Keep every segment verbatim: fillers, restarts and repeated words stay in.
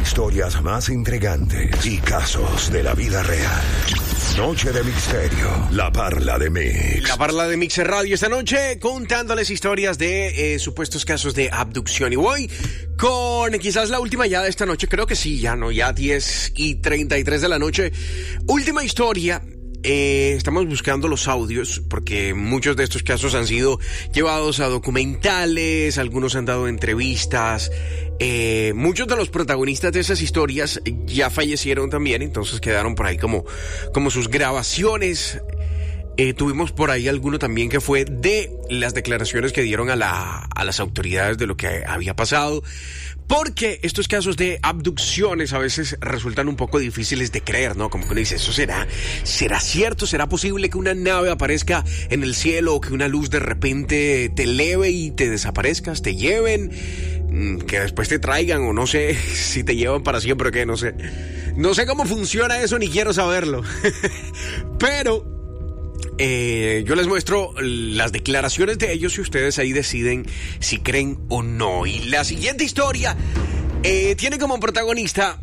historias más intrigantes y casos de la vida real. Noche de Misterio, La Parla de Mix. La Parla de Mix Radio esta noche contándoles historias de eh, supuestos casos de abducción. Y voy con quizás la última ya de esta noche, creo que sí, ya no, ya diez y treinta y tres de la noche. Última historia. Eh, estamos buscando los audios porque muchos de estos casos han sido llevados a documentales, algunos han dado entrevistas. Eh, muchos de los protagonistas de esas historias ya fallecieron también, entonces quedaron por ahí como, como sus grabaciones. Eh, tuvimos por ahí alguno también que fue de las declaraciones que dieron a, la, a las autoridades de lo que había pasado. Porque estos casos de abducciones a veces resultan un poco difíciles de creer, ¿no? Como que uno dice, ¿eso será? ¿Será cierto? ¿Será posible que una nave aparezca en el cielo o que una luz de repente te eleve y te desaparezcas, te lleven, que después te traigan o no sé si te llevan para siempre o qué, no sé. No sé cómo funciona eso ni quiero saberlo. Pero... Eh, yo les muestro las declaraciones de ellos y ustedes ahí deciden si creen o no. Y la siguiente historia eh, tiene como protagonista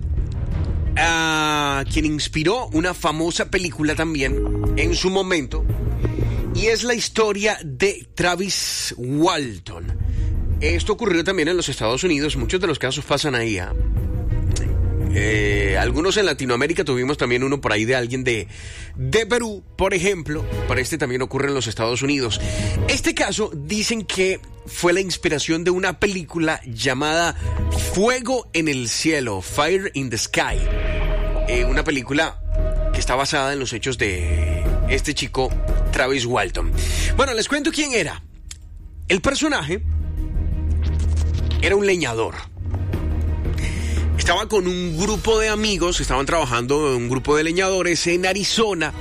a quien inspiró una famosa película también en su momento, y es la historia de Travis Walton. Esto ocurrió también en los Estados Unidos, muchos de los casos pasan ahí, ¿eh? Eh, algunos en Latinoamérica, tuvimos también uno por ahí de alguien de, de Perú, por ejemplo, pero este también ocurre en los Estados Unidos. Este caso dicen que fue la inspiración de una película llamada Fuego en el Cielo, Fire in the Sky, eh, una película que está basada en los hechos de este chico Travis Walton. Bueno, les cuento quién era. El personaje era un leñador. Estaba con un grupo de amigos, estaban trabajando en un grupo de leñadores en Arizona.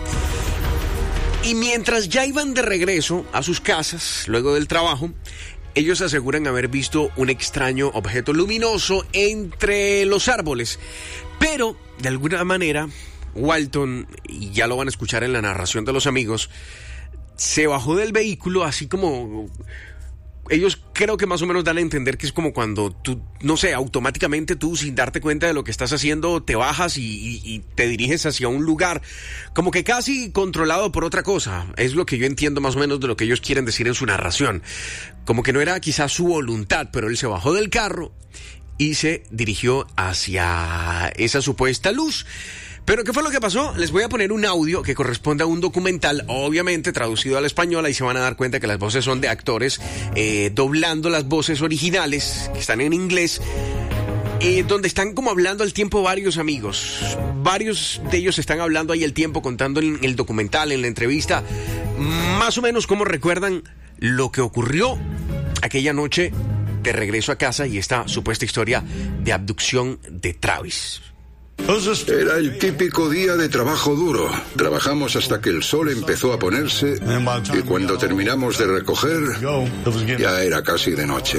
Y mientras ya iban de regreso a sus casas, luego del trabajo, ellos aseguran haber visto un extraño objeto luminoso entre los árboles. Pero, de alguna manera, Walton, y ya lo van a escuchar en la narración de los amigos, se bajó del vehículo así como... Ellos creo que más o menos dan a entender que es como cuando tú, no sé, automáticamente tú sin darte cuenta de lo que estás haciendo te bajas y, y, y te diriges hacia un lugar como que casi controlado por otra cosa. Es lo que yo entiendo más o menos de lo que ellos quieren decir en su narración. Como que no era quizás su voluntad, pero él se bajó del carro y se dirigió hacia esa supuesta luz. Pero ¿qué fue lo que pasó? Les voy a poner un audio que corresponde a un documental, obviamente traducido al español, y se van a dar cuenta que las voces son de actores eh, doblando las voces originales, que están en inglés, eh, donde están como hablando al tiempo varios amigos. Varios de ellos están hablando ahí al tiempo, contando en el documental, en la entrevista, más o menos cómo recuerdan lo que ocurrió aquella noche de regreso a casa y esta supuesta historia de abducción de Travis. Era el típico día de trabajo duro. Trabajamos hasta que el sol empezó a ponerse y cuando terminamos de recoger ya era casi de noche.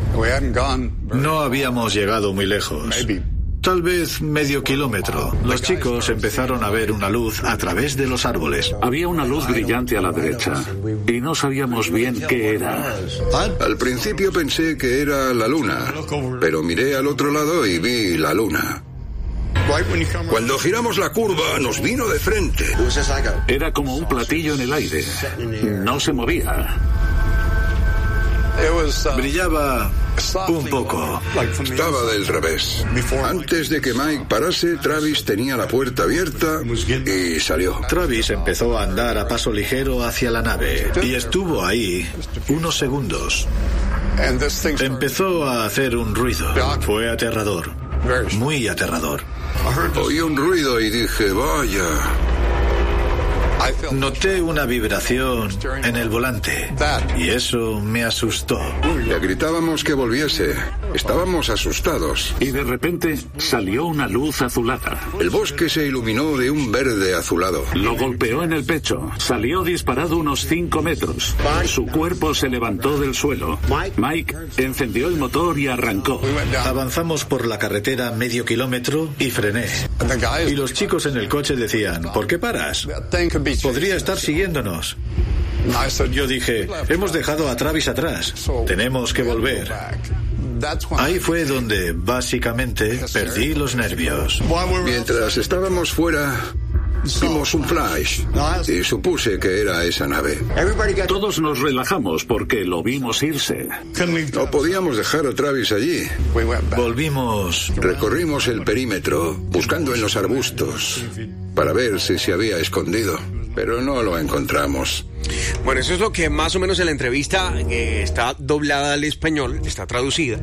No habíamos llegado muy lejos. Tal vez medio kilómetro. Los chicos empezaron a ver una luz a través de los árboles. Había una luz brillante a la derecha y no sabíamos bien qué era. Al principio pensé que era la luna, pero miré al otro lado y vi la luna. Cuando giramos la curva nos vino de frente. Era como un platillo en el aire. No se movía. Brillaba un poco. Estaba del revés. Antes de que Mike parase, Travis tenía la puerta abierta y salió. Travis empezó a andar a paso ligero hacia la nave y estuvo ahí unos segundos. Empezó a hacer un ruido. Fue aterrador. Muy aterrador. Oí un ruido y dije, vaya. Noté una vibración en el volante y eso me asustó. Le gritábamos que volviese. Estábamos asustados. Y de repente salió una luz azulada. El bosque se iluminó de un verde azulado. Lo golpeó en el pecho. Salió disparado unos cinco metros. Su cuerpo se levantó del suelo. Mike encendió el motor y arrancó. Avanzamos por la carretera medio kilómetro y frené. Y los chicos en el coche decían, ¿por qué paras? Podría estar siguiéndonos. Yo dije, hemos dejado a Travis atrás. Tenemos que volver. Ahí fue donde básicamente perdí los nervios. Mientras estábamos fuera, vimos un flash y supuse que era esa nave. Todos nos relajamos porque lo vimos irse. No podíamos dejar a Travis allí. Volvimos. Recorrimos el perímetro buscando en los arbustos para ver si se había escondido, pero no lo encontramos. Bueno, eso es lo que más o menos en la entrevista eh, está doblada al español, está traducida.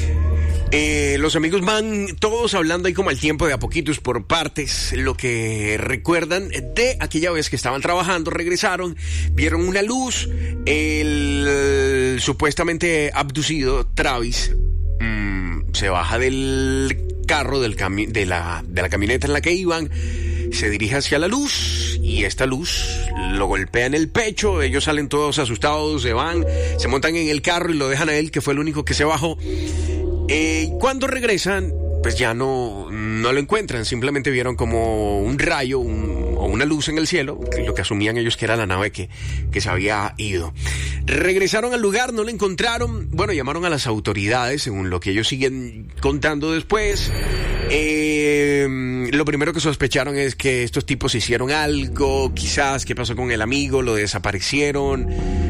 Eh, los amigos van todos hablando ahí como al tiempo, de a poquitos, por partes, lo que recuerdan de aquella vez que estaban trabajando. Regresaron, vieron una luz, el, el supuestamente abducido Travis mmm, se baja del carro, del cami- de, la, de la camioneta en la que iban, se dirige hacia la luz y esta luz lo golpea en el pecho. Ellos salen todos asustados, se van, se montan en el carro y lo dejan a él, que fue el único que se bajó. Eh, cuando regresan, pues ya no, no lo encuentran, simplemente vieron como un rayo un, o una luz en el cielo, lo que asumían ellos que era la nave que, que se había ido. Regresaron al lugar, no lo encontraron, bueno, llamaron a las autoridades, según lo que ellos siguen contando después. Eh, lo primero que sospecharon es que estos tipos hicieron algo, quizás, ¿qué pasó con el amigo? Lo desaparecieron.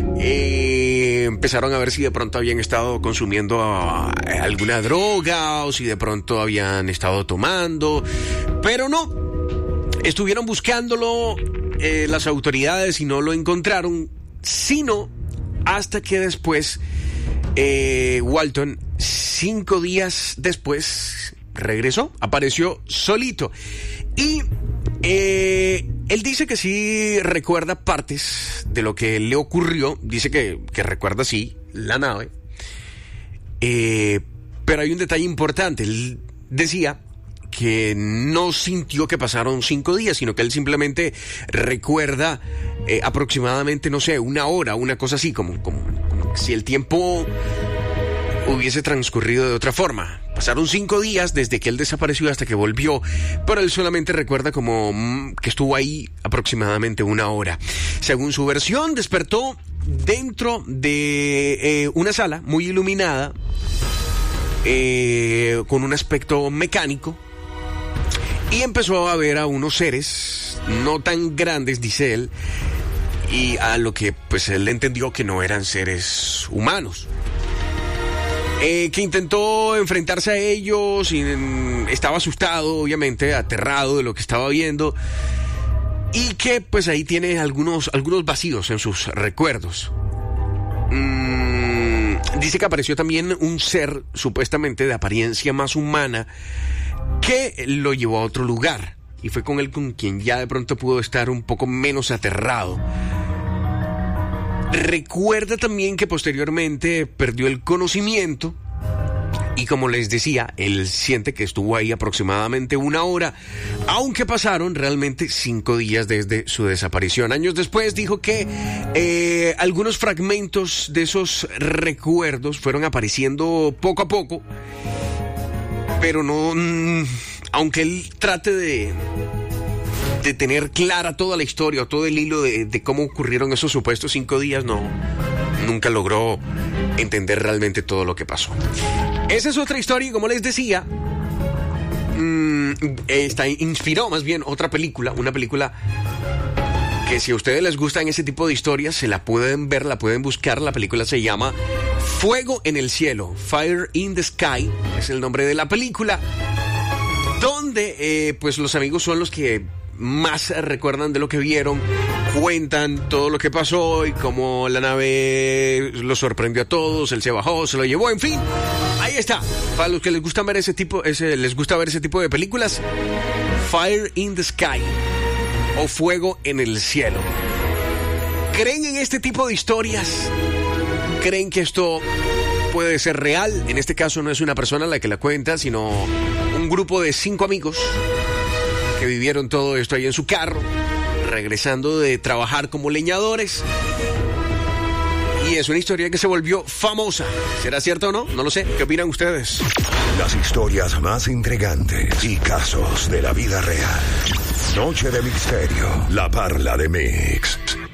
Eh, empezaron a ver si de pronto habían estado consumiendo uh, alguna droga o si de pronto habían estado tomando, pero no, estuvieron buscándolo eh, las autoridades y no lo encontraron, sino hasta que después eh, Walton, cinco días después, regresó, apareció solito y eh, él dice que sí recuerda partes de lo que le ocurrió. Dice que, que recuerda sí la nave, eh, pero hay un detalle importante. Él decía que no sintió que pasaron cinco días, sino que él simplemente recuerda eh, aproximadamente, no sé, una hora, una cosa así, como, como, como si el tiempo hubiese transcurrido de otra forma. Pasaron cinco días desde que él desapareció hasta que volvió, pero él solamente recuerda como mmm, que estuvo ahí aproximadamente una hora. Según su versión, despertó dentro de eh, una sala muy iluminada, eh, con un aspecto mecánico, y empezó a ver a unos seres no tan grandes, dice él, y a lo que pues él entendió que no eran seres humanos. Eh, que intentó enfrentarse a ellos y mm, estaba asustado, obviamente, aterrado de lo que estaba viendo, y que pues ahí tiene algunos, algunos vacíos en sus recuerdos. Mm, dice que apareció también un ser supuestamente de apariencia más humana que lo llevó a otro lugar, y fue con él con quien ya de pronto pudo estar un poco menos aterrado. Recuerda también que posteriormente perdió el conocimiento y, como les decía, él siente que estuvo ahí aproximadamente una hora, aunque pasaron realmente cinco días desde su desaparición. Años después dijo que eh, algunos fragmentos de esos recuerdos fueron apareciendo poco a poco, pero no, mm, aunque él trate de... de tener clara toda la historia o todo el hilo de, de cómo ocurrieron esos supuestos cinco días, no, nunca logró entender realmente todo lo que pasó. Esa es otra historia y, como les decía, mmm, esta inspiró más bien otra película, una película que, si a ustedes les gustan ese tipo de historias, se la pueden ver, la pueden buscar. La película se llama Fuego en el Cielo, Fire in the Sky, es el nombre de la película, donde eh, pues los amigos son los que más recuerdan de lo que vieron, cuentan todo lo que pasó y cómo la nave los sorprendió a todos, él se bajó, se lo llevó, en fin, ahí está. Para los que les gusta ver ese tipo, ese, les gusta ver ese tipo de películas, Fire in the Sky o Fuego en el Cielo. ¿Creen en este tipo de historias? ¿Creen que esto puede ser real? En este caso no es una persona la que la cuenta, sino un grupo de cinco amigos que vivieron todo esto ahí en su carro, regresando de trabajar como leñadores. Y es una historia que se volvió famosa. ¿Será cierto o no? No lo sé. ¿Qué opinan ustedes? Las historias más intrigantes y casos de la vida real. Noche de Misterio. La Parla de Mix.